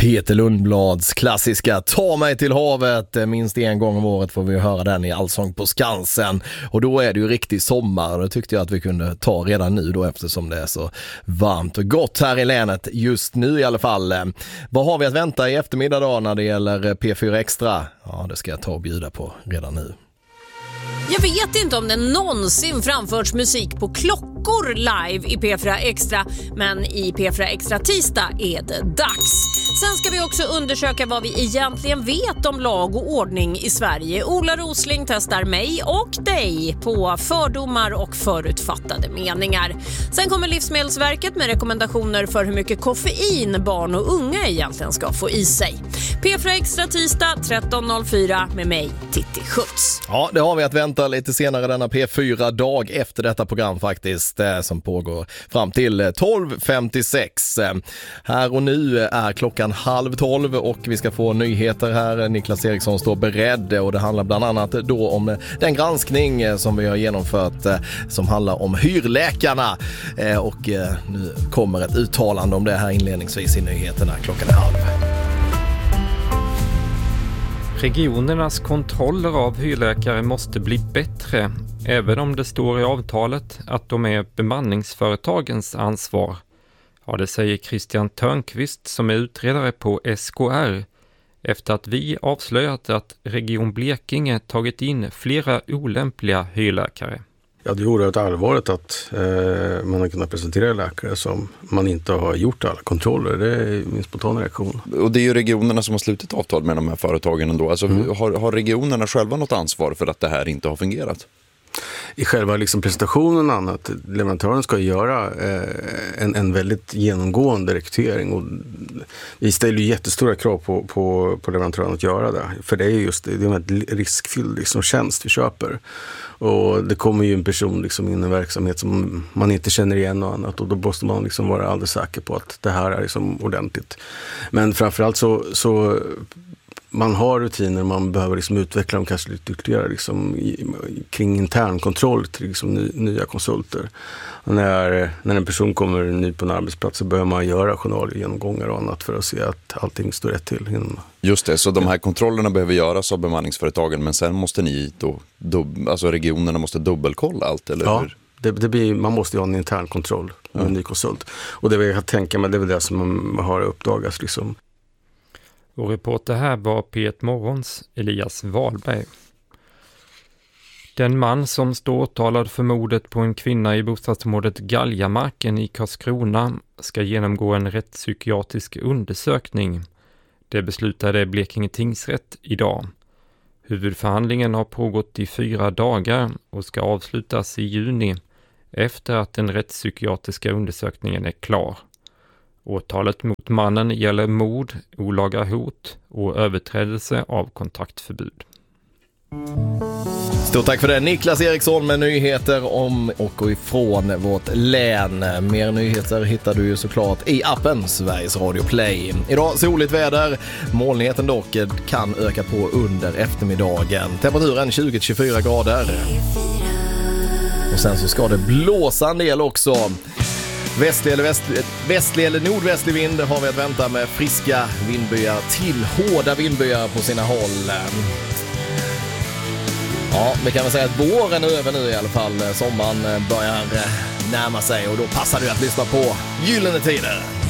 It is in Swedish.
Peter Lundblads klassiska Ta mig till havet. Minst en gång om året får vi höra den i Allsång på Skansen. Och då är det ju riktig sommar. Det tyckte jag att vi kunde ta redan nu då, eftersom det är så varmt och gott här i länet just nu i alla fall. Vad har vi att vänta i eftermiddag då när det gäller P4 Extra? Ja, det ska jag ta och bjuda på redan nu. Jag vet inte om det någonsin framförts musik på klockor live i P4 Extra, men i P4 Extra tisdag är det dags. Sen ska vi också undersöka vad vi egentligen vet om lag och ordning i Sverige. Ola Rosling testar mig och dig på fördomar och förutfattade meningar. Sen kommer Livsmedelsverket med rekommendationer för hur mycket koffein barn och unga egentligen ska få i sig. P4 Extra tisdag 13.04 med mig, Titti Schutz. Ja, det har vi att vänta lite senare denna P4-dag efter detta program faktiskt, som pågår fram till 12.56. Här och nu är klockan 11:30 och vi ska få nyheter här. Niklas Eriksson står beredd och det handlar bland annat då om den granskning som vi har genomfört som handlar om hyrläkarna. Och nu kommer ett uttalande om det här inledningsvis i nyheterna klockan 11:30. Regionernas kontroller av hyrläkare måste bli bättre, även om det står i avtalet att de är bemanningsföretagens ansvar. Ja, det säger Christian Törnqvist som är utredare på SKR, efter att vi avslöjat att Region Blekinge tagit in flera olämpliga hyrläkare. Ja, det är oerhört allvarligt att man har kunnat presentera läkare som man inte har gjort alla kontroller. Det är min spontana reaktion. Och det är ju regionerna som har slutit avtal med de här företagen ändå. Alltså, har regionerna själva något ansvar för att det här inte har fungerat? I själva liksom presentationen och annat, leverantören ska göra en väldigt genomgående rekrytering, och vi ställer ju jättestora krav på leverantören att göra det, för det är just det är en riskfylld liksom tjänst vi köper, och det kommer ju en person liksom in i en verksamhet som man inte känner igen och annat, och då måste man liksom vara alldeles säker på att det här är liksom ordentligt. Men framförallt så man har rutiner, man behöver liksom utveckla dem kanske lite ytterligare liksom, kring internkontroll till liksom, nya konsulter. När en person kommer ny på en arbetsplats så behöver man göra journalgenomgångar och annat för att se att allting står rätt till. Just det, så de här kontrollerna behöver göras av bemanningsföretagen, men sen måste ni alltså regionerna måste dubbelkolla allt, eller hur? Det blir, man måste ju ha en intern kontroll med en ny konsult. Och det vill jag tänka mig, det är väl det som man har uppdagats liksom. Och reporter här var P1 Morgons Elias Wahlberg. Den man som står åtalad för mordet på en kvinna i bostadsområdet Galjamarken i Karlskrona ska genomgå en rättspsykiatrisk undersökning. Det beslutade Blekinge tingsrätt idag. Huvudförhandlingen har pågått i 4 dagar och ska avslutas i juni efter att den rättspsykiatriska undersökningen är klar. Åtalet mot mannen gäller mord, olaga hot och överträdelse av kontaktförbud. Stort tack för det, Niklas Eriksson med nyheter om och ifrån vårt län. Mer nyheter hittar du ju såklart i appen Sveriges Radio Play. Idag soligt väder, molnigheten dock kan öka på under eftermiddagen. Temperaturen 20-24 grader. Och sen så ska det blåsa en del också. Västlig eller nordvästlig vind har vi att vänta med friska vindbyar till hårda vindbyar på sina håll. Ja, vi kan väl säga att våren är över nu i alla fall. Sommaren börjar närma sig och då passar det att lyssna på Gyllene Tider.